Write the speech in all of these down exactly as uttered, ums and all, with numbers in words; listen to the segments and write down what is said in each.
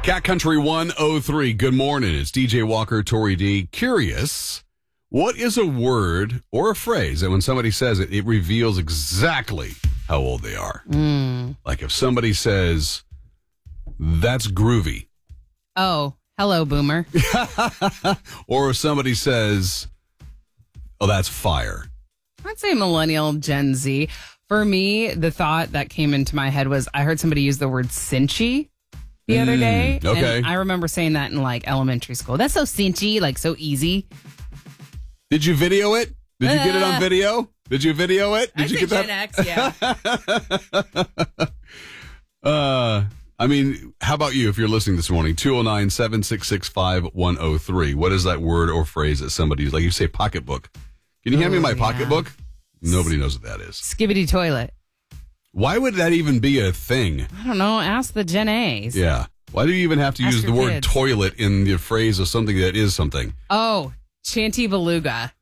Cat Country one oh three. Good morning. It's D J Walker, Tori D. Curious, what is a word or a phrase that when somebody says it, it reveals exactly how old they are? Mm. Like if somebody says, that's groovy. Oh, hello, boomer. Or if somebody says, oh, that's fire. I'd say millennial, Gen Z. For me, the thought that came into my head was I heard somebody use the word cinchy the other day. Mm, okay. And I remember saying that in like elementary school. That's so cinchy, like so easy. Did you video it? Did you get it on Uh, video? Did you video it? Did I you say get Gen X, yeah. that? uh, I mean, how about you if you're listening this morning? two oh nine, seven six six, five one oh three. What is that word or phrase that somebody used? Like you say pocketbook. Can you hand me Oh, my yeah. pocketbook? Nobody knows what that is. Skibbity toilet. Why would that even be a thing? I don't know. Ask the Gen A's. Yeah. Why do you even have to Ask use the your word kids. toilet in the phrase of something that is something? Oh, Chanty Beluga.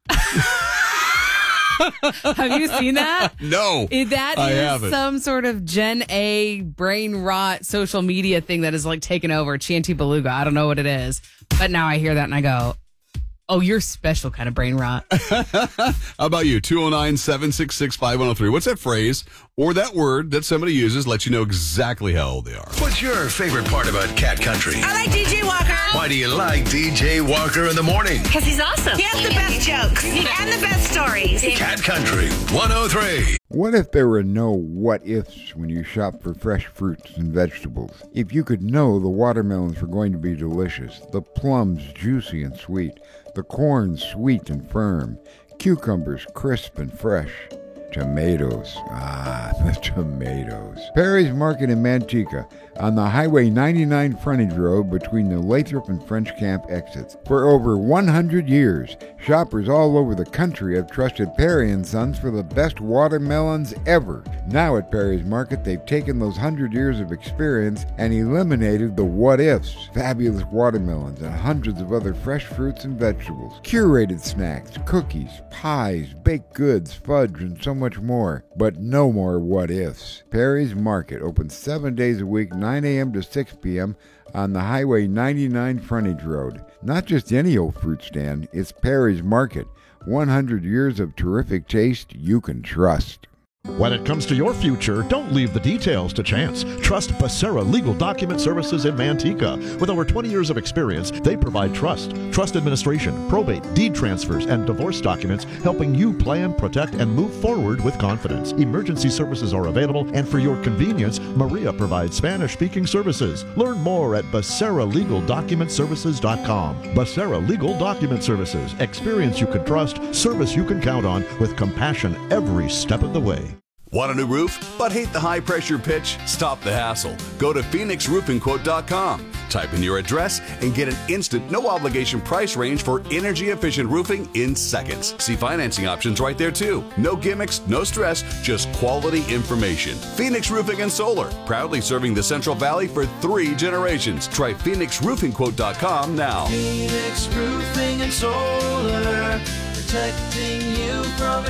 Have you seen that? No, It- That I is haven't. some sort of Gen A brain rot social media thing that is like taken over. Chanty Beluga. I don't know what it is, but now I hear that and I go, oh, you're special kind of brain rot. How about you? two oh nine, seven six six, five one oh three. What's that phrase or that word that somebody uses lets you know exactly how old they are? What's your favorite part about Cat Country? I like D J Walker. Why do you like D J Walker in the morning? Because he's awesome. He has the best jokes and the best stories. Cat Country one oh three. What if there were no what-ifs when you shop for fresh fruits and vegetables? If you could know the watermelons were going to be delicious, the plums juicy and sweet, the corn sweet and firm, cucumbers crisp and fresh, tomatoes, ah, the tomatoes. Perry's Market in Manteca on the Highway ninety-nine frontage road between the Lathrop and French Camp exits. For over one hundred years, shoppers all over the country have trusted Perry and Sons for the best watermelons ever. Now at Perry's Market, they've taken those hundred years of experience and eliminated the what-ifs. Fabulous watermelons and hundreds of other fresh fruits and vegetables. Curated snacks, cookies, pies, baked goods, fudge, and so much more. But no more what-ifs. Perry's Market opens seven days a week, nine a.m. to six p.m. on the Highway ninety-nine frontage road. Not just any old fruit stand, it's Perry's Market. one hundred years of terrific taste you can trust. When it comes to your future, don't leave the details to chance. Trust Becerra Legal Document Services in Manteca. With over twenty years of experience, they provide trust, trust administration, probate, deed transfers, and divorce documents, helping you plan, protect, and move forward with confidence. Emergency services are available, and for your convenience, Maria provides Spanish-speaking services. Learn more at Becerra Legal Document Services dot com. Becerra Legal Document Services. Experience you can trust, service you can count on, with compassion every step of the way. Want a new roof, but hate the high-pressure pitch? Stop the hassle. Go to Phoenix Roofing Quote dot com. Type in your address and get an instant, no-obligation price range for energy-efficient roofing in seconds. See financing options right there, too. No gimmicks, no stress, just quality information. Phoenix Roofing and Solar, proudly serving the Central Valley for three generations. Try Phoenix Roofing Quote dot com now. Phoenix Roofing and Solar, protecting you from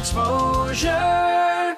exposure.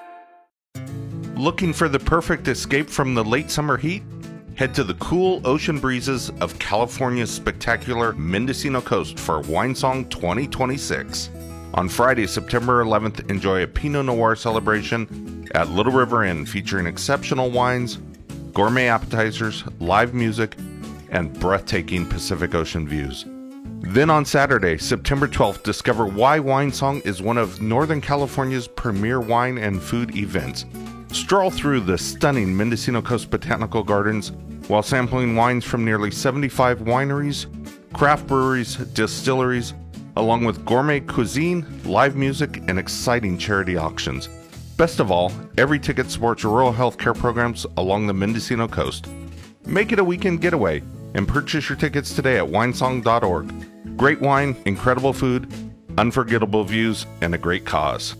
Looking for the perfect escape from the late summer heat? Head to the cool ocean breezes of California's spectacular Mendocino coast for Wine Song twenty twenty-six. On Friday, September eleventh, enjoy a Pinot Noir celebration at Little River Inn featuring exceptional wines, gourmet appetizers, live music, and breathtaking Pacific Ocean views. Then on Saturday, September twelfth, discover why Wine Song is one of Northern California's premier wine and food events. Stroll through the stunning Mendocino Coast Botanical Gardens while sampling wines from nearly seventy-five wineries, craft breweries, distilleries, along with gourmet cuisine, live music, and exciting charity auctions. Best of all, every ticket supports rural health care programs along the Mendocino coast. Make it a weekend getaway and purchase your tickets today at wine song dot org. Great wine, incredible food, unforgettable views, and a great cause.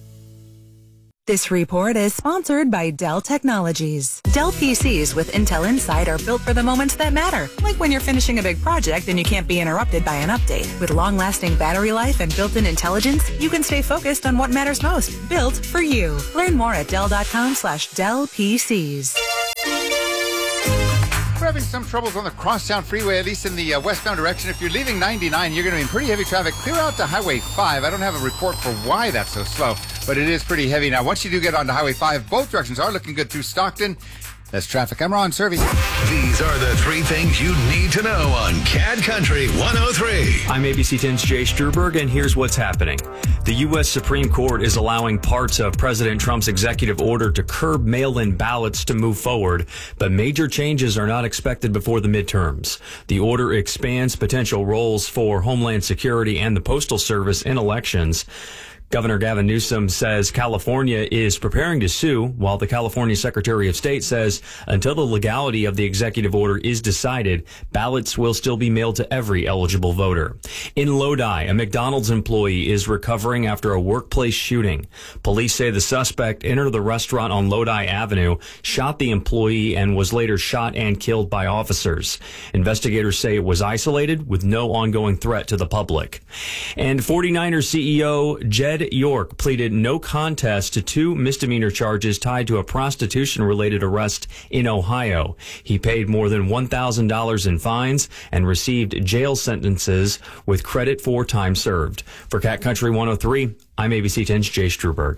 This report is sponsored by Dell Technologies. Dell P Cs with Intel Inside are built for the moments that matter, like when you're finishing a big project and you can't be interrupted by an update. With long-lasting battery life and built-in intelligence, you can stay focused on what matters most. Built for you. Learn more at Dell dot com slash Dell P Cs. For having some troubles on the Crosstown Freeway, at least in the uh, westbound direction. If you're leaving ninety-nine, you're going to be in pretty heavy traffic. Clear out to Highway five. I don't have a report for why that's so slow, but it is pretty heavy. Now, once you do get onto Highway five, both directions are looking good through Stockton. That's traffic. I'm Ron Servey. These are the three things you need to know on Cat Country one oh three. I'm A B C ten's Jay Struberg, and here's what's happening. The U S Supreme Court is allowing parts of President Trump's executive order to curb mail-in ballots to move forward, but major changes are not expected before the midterms. The order expands potential roles for Homeland Security and the Postal Service in elections. Governor Gavin Newsom says California is preparing to sue, while the California Secretary of State says until the legality of the executive order is decided, ballots will still be mailed to every eligible voter. In Lodi, a McDonald's employee is recovering after a workplace shooting. Police say the suspect entered the restaurant on Lodi Avenue, shot the employee, and was later shot and killed by officers. Investigators say it was isolated with no ongoing threat to the public. And 49ers C E O Jed York pleaded no contest to two misdemeanor charges tied to a prostitution-related arrest in Ohio. He paid more than one thousand dollars in fines and received jail sentences with credit for time served. For Cat Country one oh three, I'm A B C ten's Jay Struberg.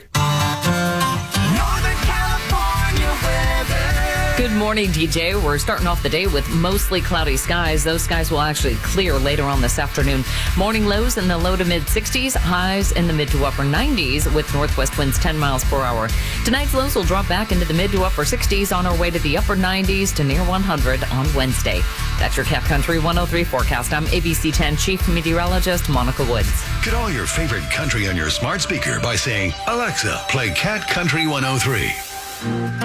Good morning, D J. We're starting off the day with mostly cloudy skies. Those skies will actually clear later on this afternoon. Morning lows in the low to mid sixties, highs in the mid to upper nineties with northwest winds ten miles per hour. Tonight's lows will drop back into the mid to upper sixties on our way to the upper nineties to near one hundred on Wednesday. That's your Cat Country one oh three forecast. I'm A B C ten Chief Meteorologist Monica Woods. Get all your favorite country on your smart speaker by saying, Alexa, play Cat Country one oh three.